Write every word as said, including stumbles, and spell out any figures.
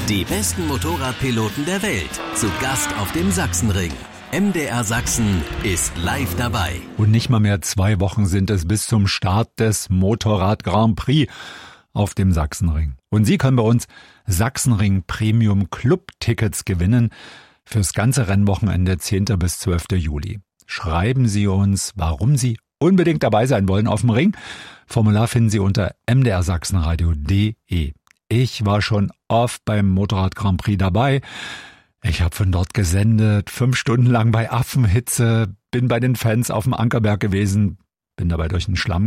Die besten Motorradpiloten der Welt zu Gast auf dem Sachsenring. M D R Sachsen ist live dabei. Und nicht mal mehr zwei Wochen sind es bis zum Start des Motorrad Grand Prix auf dem Sachsenring. Und Sie können bei uns Sachsenring Premium Club Tickets gewinnen fürs ganze Rennwochenende zehnten bis zwölften Juli. Schreiben Sie uns, warum Sie unbedingt dabei sein wollen auf dem Ring. Formular finden Sie unter m d r sachsenradio punkt d e. Ich war schon oft beim Motorrad Grand Prix dabei. Ich habe von dort gesendet, fünf Stunden lang bei Affenhitze, bin bei den Fans auf dem Ankerberg gewesen, bin dabei durch den Schlamm